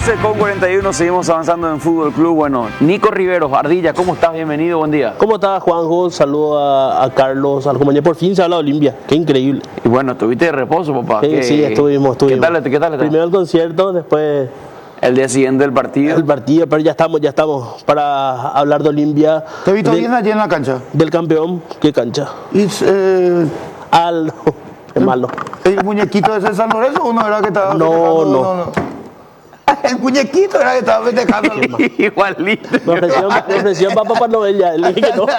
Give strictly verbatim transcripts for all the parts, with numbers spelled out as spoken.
once con cuarenta y uno, seguimos avanzando en Fútbol Club. Bueno, Nico Riveros, Ardilla, ¿cómo estás? Bienvenido, buen día. ¿Cómo estás, Juanjo? Saludo a, a Carlos, a la compañía. Por fin se habla de Olimpia, qué increíble. Y bueno, estuviste de reposo, papá. Sí, ¿Qué, sí, estuvimos, estuvimos. ¿Qué tal? ¿Qué tal? Primero el concierto, después el día siguiente del partido. El partido, pero ya estamos, ya estamos para hablar de Olimpia. ¿Te he visto del, bien allí en la cancha? Del campeón, ¿qué cancha? Y, eh, Al... Es malo. ¿El muñequito ese de San Lorenzo o no era que estaba no, festejando? No, no, no. El muñequito era que estaba festejando. Igualito. Me ofreció, me ofreció para Papá Noel ya. Le dije que no.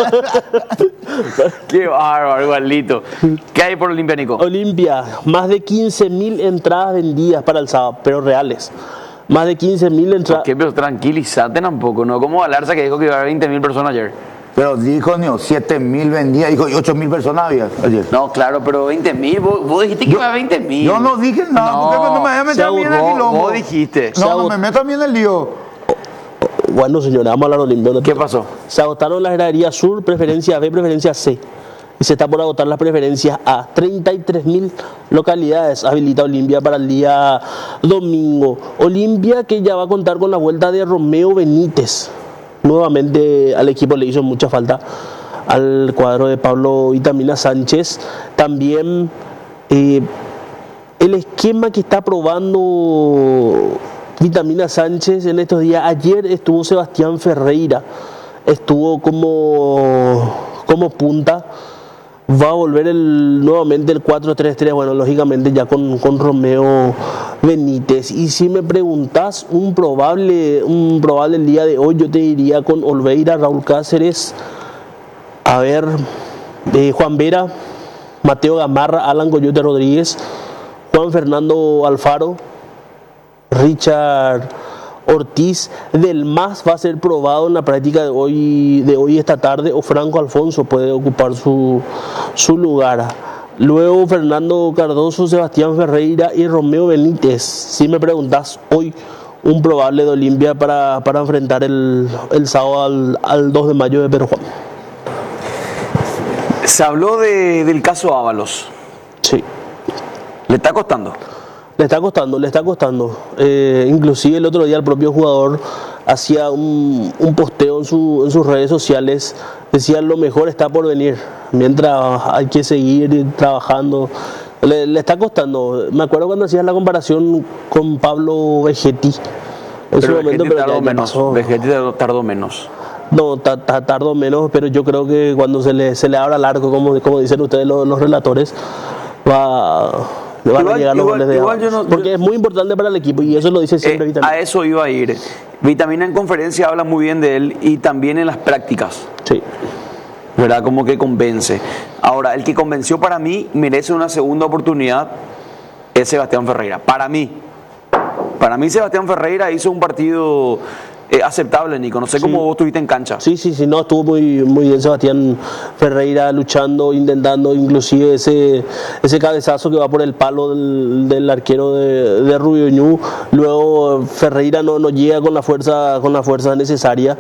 Qué bárbaro, igualito. ¿Qué hay por Olimpia, Nico? Olimpia, más de quince mil entradas vendidas para el sábado, pero reales. Más de quince mil entradas. ¿Qué? Pero tranquilízate tampoco, ¿no? Como Galarza que dijo que iba a haber veinte mil personas ayer. Pero dijo, no, siete mil vendía, dijo, ocho mil personas había ayer. No, claro, pero veinte mil, vos, vos dijiste que iba a haber veinte mil. Yo no dije nada, no, porque no me voy a meter a mí en el quilombo. Vos dijiste. No, no me meto a mí en el lío. Bueno, señores, vamos a hablar de Olimpia. ¿Qué pasó? Se agotaron las graderías Sur, preferencia B, preferencia C. Y se está por agotar las preferencias A. treinta y tres mil localidades habilita Olimpia para el día domingo. Olimpia que ya va a contar con la vuelta de Romeo Benítez. Nuevamente al equipo le hizo mucha falta al cuadro de Pablo Vitamina Sánchez. También eh, el esquema que está probando Vitamina Sánchez en estos días. Ayer estuvo Sebastián Ferreira, estuvo como, como punta. Va a volver el, nuevamente el cuatro tres tres, bueno, lógicamente ya con, con Romeo Benítez. Y si me preguntas un probable, un probable el día de hoy, yo te diría con Olveira, Raúl Cáceres, a ver, eh, Juan Vera, Mateo Gamarra, Alan Coyote Rodríguez, Juan Fernando Alfaro, Richard Ortiz. Del Más va a ser probado en la práctica de hoy, de hoy esta tarde, o Franco Alfonso puede ocupar su, su lugar. Luego Fernando Cardoso, Sebastián Ferreira y Romeo Benítez. Si me preguntas hoy un probable de Olimpia para, para enfrentar el, el sábado al, al dos de mayo de Pedro Juan. Se habló de, del caso Ábalos. Sí. ¿Le está costando? Le está costando, le está costando. Eh, inclusive el otro día el propio jugador hacía un, un posteo en, su, en sus redes sociales. Decía, lo mejor está por venir. Mientras hay que seguir trabajando. Le, le está costando. Me acuerdo cuando hacías la comparación con Pablo Vegetti. En pero su momento, pero tardó ya, ya menos. pasó. Vegetti tardó menos. No, tardó menos, pero yo creo que cuando se le, se le abra el arco, como, como dicen ustedes los, los relatores, va... Le van igual, a llegar los igual, goles de igual yo no, porque yo, es muy importante para el equipo y eso lo dice siempre eh, Vitamina. A eso iba a ir. Vitamina en conferencia habla muy bien de él y también en las prácticas. Sí. ¿Verdad? Como que convence. Ahora, el que convenció para mí merece una segunda oportunidad es Sebastián Ferreira. Para mí. Para mí Sebastián Ferreira hizo un partido eh, aceptable, Nico. No sé sí. cómo vos estuviste en cancha. Sí, sí, sí, no, estuvo muy, muy bien Sebastián Ferreira luchando, intentando, inclusive ese, ese cabezazo que va por el palo del, del arquero de, de Rubio Ñu. Luego Ferreira no, no llega con la fuerza, con la fuerza necesaria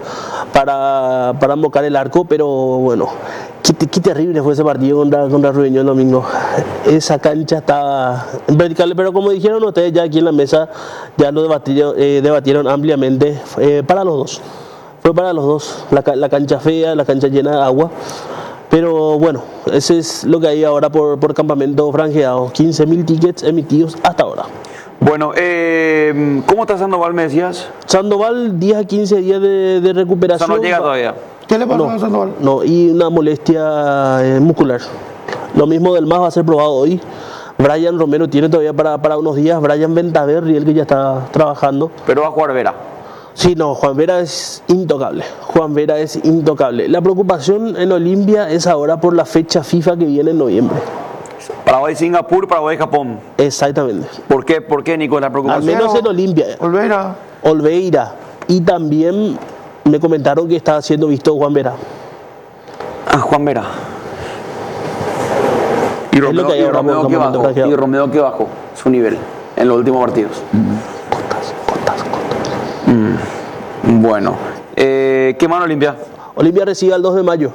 para, para embocar el arco, pero bueno, qué, qué terrible fue ese partido contra, contra Rubio Ñu el domingo. Esa cancha estaba vertical, pero como dijeron ustedes ya aquí en la mesa, ya lo debatieron, eh, debatieron ampliamente. Eh, para los dos, fue para los dos, la, la cancha fea, la cancha llena de agua, pero bueno, ese es lo que hay ahora por, por campamento franjeado, quince mil tickets emitidos hasta ahora. Bueno, eh, ¿cómo está Sandoval, me decías? Sandoval, diez a quince días de, de recuperación. O sea, no llega todavía. ¿Qué le pasó no, a Sandoval? No, y una molestia eh, muscular. Lo mismo del Más va a ser probado hoy. Brian Romero tiene todavía para, para unos días, Brian Ventaverri, el que ya está trabajando. Pero va a jugar Vera. Sí, no, Juan Vera es intocable. Juan Vera es intocable. La preocupación en Olimpia es ahora por la fecha FIFA que viene en noviembre. Paraguay, Singapur, Paraguay, Japón. Exactamente. ¿Por qué, ¿Por qué, Nico, la preocupación? Al menos en Olimpia. Olveira. Olveira. Y también me comentaron que estaba siendo visto Juan Vera. Ah, Juan Vera. Y Romeo, que, y Romeo que bajó. Y Romeo que bajó su nivel en los últimos partidos. Mm. Mm, bueno, eh, ¿qué mano Olimpia? Olimpia recibe el dos de mayo.